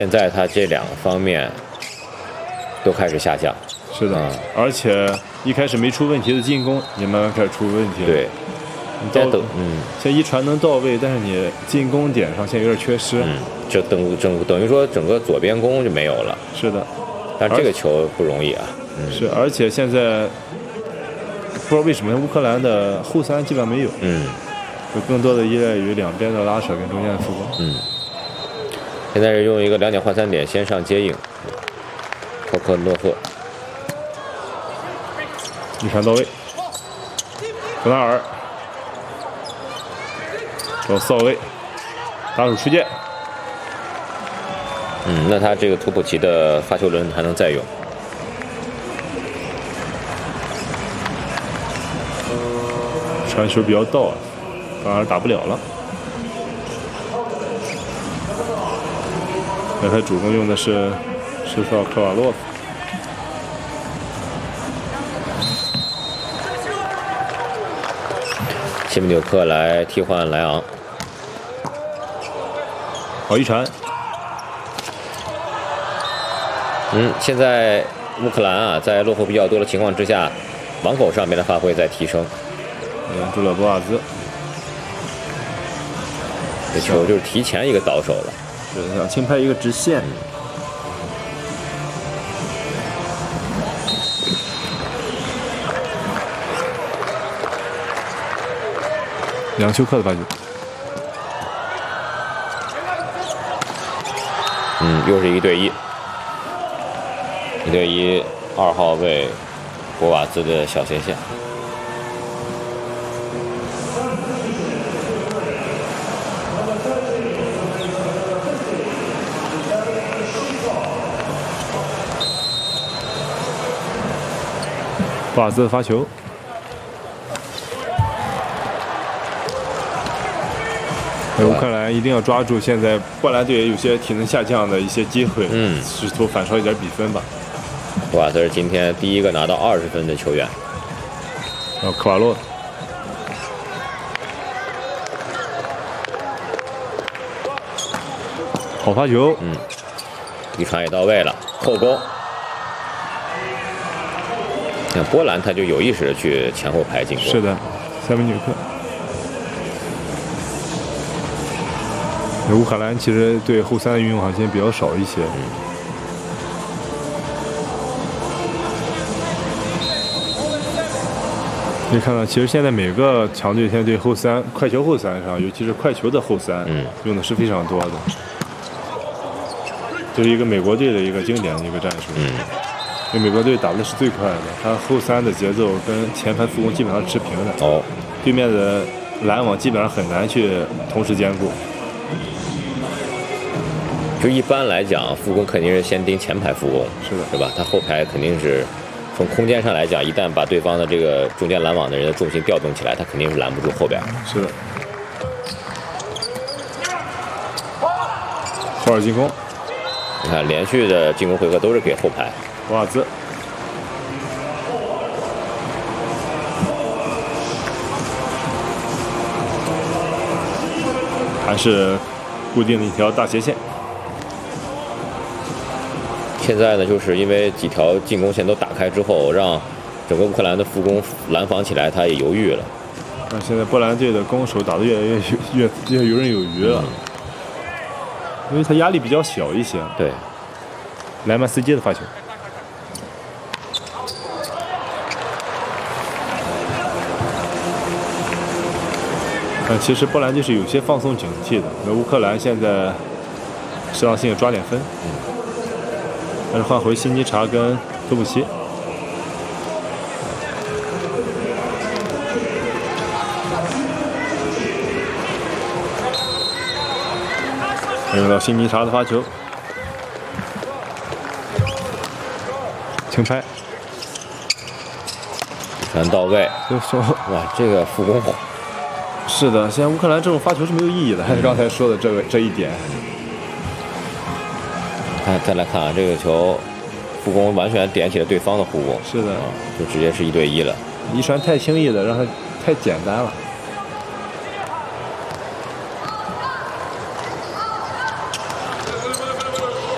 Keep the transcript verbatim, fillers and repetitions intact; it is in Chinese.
现在他这两个方面都开始下降。 是的，嗯、而且一开始没出问题的进攻也慢慢开始出问题了。 对， 你到嗯， 现在一传能到位，但是你进攻点上现在有点缺失。 嗯，就等整等于说整个左边攻就没有了。 是的， 但这个球不容易啊。 嗯、是，而且现在不知道为什么乌克兰的后三基本上没有。 嗯， 就更多的依赖于两边的拉扯跟中间的副攻。 嗯，现在是用一个两点换三点先上接应，托克诺赫。 一传到位，格纳尔找扫位，打手出界。 嗯，那他这个图普奇的发球轮还能再用。 传球比较到啊，反而打不了了。那他主攻用的是施特克瓦洛夫。 谢米纽克来替换莱昂。 好一传。 嗯，现在乌克兰啊，在落后比较多的情况之下，网口上面的发挥在提升。 援助了博瓦兹。 这球就是提前一个倒手了， 是想轻拍一个直线。嗯、梁修克的发球。 嗯，又是一对一，一对一，二号位博瓦兹的小斜线。 博瓦兹的发球。乌克兰一定要抓住现在波兰队有些体能下降的一些机会， 嗯， 试图反超一点比分吧。 博瓦兹是今天第一个拿到二十分的球员。 然后科瓦洛，好发球， 嗯，一传也到位了，后攻。像波兰他就有意识的去前后排进攻。 是的，塞维纽克。乌克兰其实对后三的运用好像比较少一些。嗯、可以看到，其实现在每个强队现在对后三、快球后三上，尤其是快球的后三，嗯、用的是非常多的。这是一个美国队的一个经典的一个战术。嗯，因为美国队打的是最快的，他后三的节奏跟前排副攻基本上持平的。 哦， 对面的拦网基本上很难去同时兼顾。 就一般来讲，副攻肯定是先盯前排副攻， 是的， 是吧？他后排肯定是从空间上来讲，一旦把对方的这个中间拦网的人的重心调动起来，他肯定是拦不住后边。 是的。后尔进攻， 你看连续的进攻回合都是给后排。 博瓦兹，还是固定的一条大斜线。 现在呢，就是因为几条进攻线都打开之后，让整个乌克兰的副攻拦防起来，他也犹豫了。 那现在波兰队的攻守打得越来越越越游刃有余了，嗯、因为他压力比较小一些。 对， 莱曼斯基的发球。但其实波兰队是有些放松警惕的，那乌克兰现在适当性抓点分。嗯，还是换回辛尼查跟图普奇。用到辛尼查的发球，轻拍， 传到位。 就说哇，这个副攻是的，现在乌克兰这种发球是没有意义的，还是刚才说的这个这一点。 看，再来看啊，这个球副攻完全点起了对方的护攻。 是的， 就直接是一对一了。 一传太轻易了，让他太简单了。